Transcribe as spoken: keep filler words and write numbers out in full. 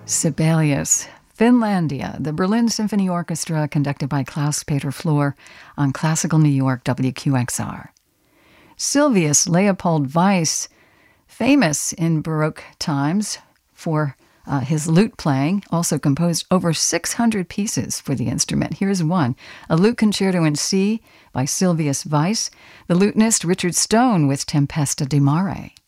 Sibelius, Finlandia, the Berlin Symphony Orchestra conducted by Klaus-Peter Flor on Classical New York W Q X R. Sylvius Leopold Weiss, famous in Baroque times for uh, his lute playing, also composed over six hundred pieces for the instrument. Here's one, a lute concerto in C by Sylvius Weiss, the lutenist Richard Stone with Tempesta di Mare.